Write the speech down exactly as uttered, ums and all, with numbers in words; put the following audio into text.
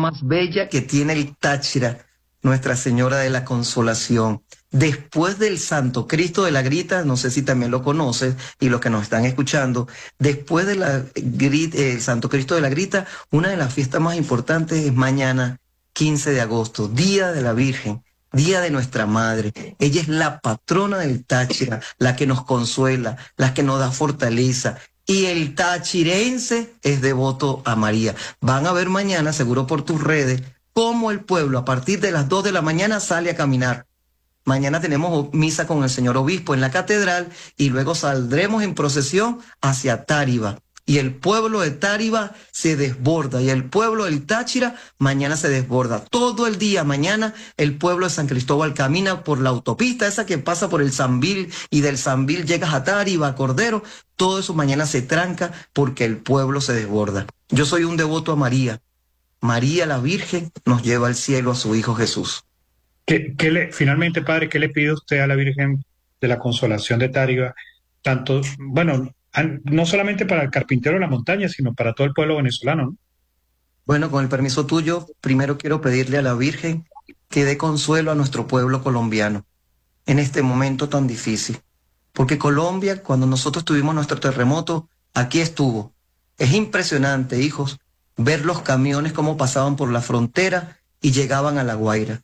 más bella que tiene el Táchira, Nuestra Señora de la Consolación. Después del Santo Cristo de la Grita, no sé si también lo conoces y los que nos están escuchando, después del eh, Santo Cristo de la Grita, una de las fiestas más importantes es mañana, quince de agosto, Día de la Virgen, Día de nuestra Madre. Ella es la patrona del Táchira, la que nos consuela, la que nos da fortaleza. Y el tachirense es devoto a María. Van a ver mañana, seguro por tus redes, cómo el pueblo a partir de las dos de la mañana sale a caminar. Mañana tenemos misa con el señor obispo en la catedral y luego saldremos en procesión hacia Táriba. Y el pueblo de Táriba se desborda y el pueblo del Táchira mañana se desborda. Todo el día mañana el pueblo de San Cristóbal camina por la autopista, esa que pasa por el Sambil y del Sambil llegas a Táriba, a Cordero. Todo eso mañana se tranca porque el pueblo se desborda. Yo soy un devoto a María. María la Virgen nos lleva al cielo a su Hijo Jesús. ¿Qué, qué le, finalmente, padre, qué le pide usted a la Virgen de la Consolación de Táriba? Tanto, bueno, an- no solamente para el carpintero de la montaña, sino para todo el pueblo venezolano, ¿no? Bueno, con el permiso tuyo, primero quiero pedirle a la Virgen que dé consuelo a nuestro pueblo colombiano en este momento tan difícil. Porque Colombia, cuando nosotros tuvimos nuestro terremoto, aquí estuvo. Es impresionante, hijos, ver los camiones cómo pasaban por la frontera y llegaban a La Guaira.